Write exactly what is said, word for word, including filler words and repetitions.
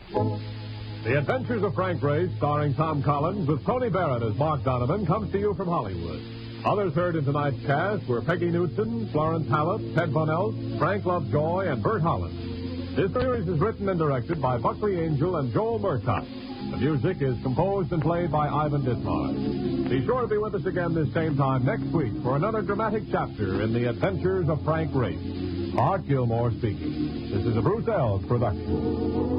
The Adventures of Frank Race, starring Tom Collins, with Tony Barrett as Mark Donovan, comes to you from Hollywood. Others heard in tonight's cast were Peggy Knudsen, Florence Hallett, Ted Von Elst, Frank Lovejoy, and Bert Holland. This series is written and directed by Buckley Angel and Joel Murcott. The music is composed and played by Ivan Ditmar. Be sure to be with us again this same time next week for another dramatic chapter in the Adventures of Frank Race. Art Gilmore speaking. This is a Bruce Ells production.